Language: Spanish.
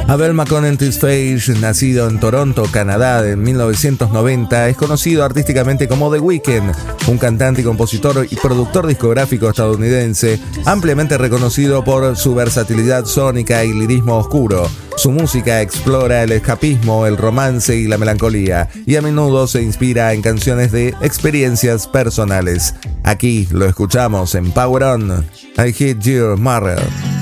Abel McConnell Page, nacido en Toronto, Canadá, en 1990, es conocido artísticamente como The Weeknd, un cantante, compositor y productor discográfico estadounidense, ampliamente reconocido por su versatilidad sónica y lirismo oscuro. Su música explora el escapismo, el romance y la melancolía, y a menudo se inspira en canciones de experiencias personales. Aquí lo escuchamos en Power On, I Hit Your Mother.